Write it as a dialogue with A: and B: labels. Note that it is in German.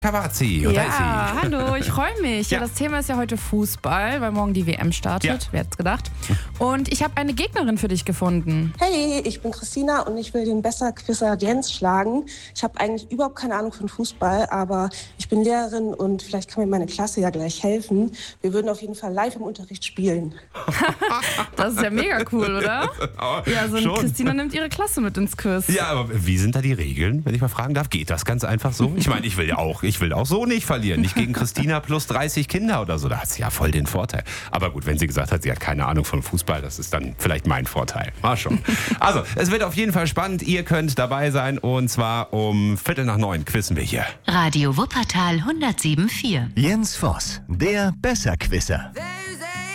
A: Kawazzi, und da ist sie.
B: Hallo, ich freue mich. Ja, das Thema ist ja heute Fußball, weil morgen die WM startet.
A: Ja.
B: Wer hätte es gedacht? Und ich habe eine Gegnerin für dich gefunden.
C: Hey, ich bin Christina und ich will den Besserquisser Jens schlagen. Ich habe eigentlich überhaupt keine Ahnung von Fußball, aber ich bin Lehrerin und vielleicht kann mir meine Klasse ja gleich helfen. Wir würden auf jeden Fall live im Unterricht spielen.
B: Das ist ja mega cool, oder? Ja, so
A: Schon.
B: Christina nimmt ihre Klasse mit ins Quiz.
A: Ja, aber wie sind da die Regeln, wenn ich mal fragen darf? Geht das ganz einfach so? Ich meine, ich will auch so nicht verlieren. Nicht gegen Christina plus 30 Kinder oder so. Da hat sie ja voll den Vorteil. Aber gut, wenn sie gesagt hat, sie hat keine Ahnung von Fußball, das ist dann vielleicht mein Vorteil. Mal schon. Also, es wird auf jeden Fall spannend. Ihr könnt dabei sein und zwar um 8:45 quizzen wir hier.
D: Radio Wuppertal 107.4.
E: Jens Voss, der Besserquisser.